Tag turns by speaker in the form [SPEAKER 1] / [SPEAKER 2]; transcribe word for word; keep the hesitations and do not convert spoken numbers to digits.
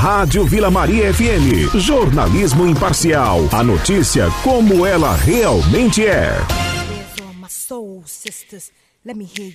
[SPEAKER 1] Rádio Vila Maria F M. Jornalismo imparcial. A notícia como ela realmente é.
[SPEAKER 2] Let me hear